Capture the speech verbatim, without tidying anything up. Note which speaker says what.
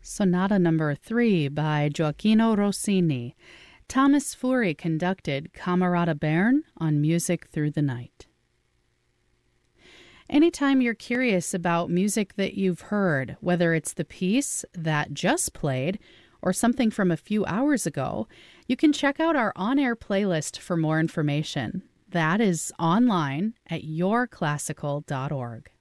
Speaker 1: Sonata Number three by Gioacchino Rossini. Thomas Fury conducted Camerata Bern on Music Through the Night. Anytime you're curious about music that you've heard, whether it's the piece that just played or something from a few hours ago, you can check out our on-air playlist for more information. That is online at your classical dot org.